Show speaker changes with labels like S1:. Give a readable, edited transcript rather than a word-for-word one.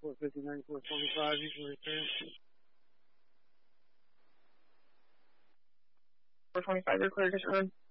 S1: 459, 425, you can return.
S2: 425, you're clear to turn.